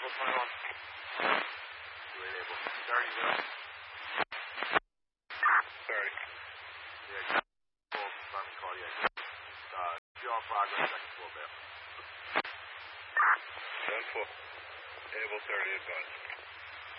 Able 21. Wait, able 30, go. 30. Yeah, full time cardiac. Jaw progress, second floor bail. 10-4. Able 30, advance.